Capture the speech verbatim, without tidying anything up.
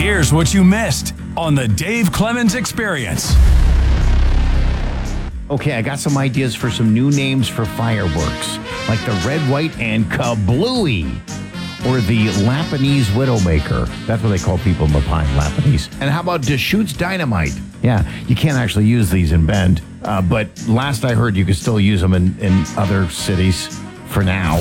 Here's what you missed on the Dave Clemens Experience. Okay, I got some ideas for some new names for fireworks, like the Red, White, and Kablooey, or the Lapinese Widowmaker. That's what they call people in La Pine, Lapinese. And how about Deschutes Dynamite? Yeah, you can't actually use these in Bend, uh, but last I heard you could still use them in, in other cities for now.